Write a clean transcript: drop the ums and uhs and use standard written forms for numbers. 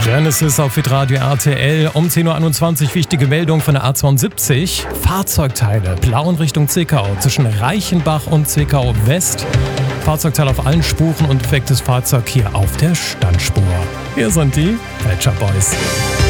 Genesis auf Hitradio RTL. Um 10.21 Uhr wichtige Meldung von der A72. Fahrzeugteile blauen Richtung Zwickau zwischen Reichenbach und Zwickau West. Fahrzeugteile auf allen Spuren und defektes Fahrzeug hier auf der Standspur. Hier sind die Patcher Boys.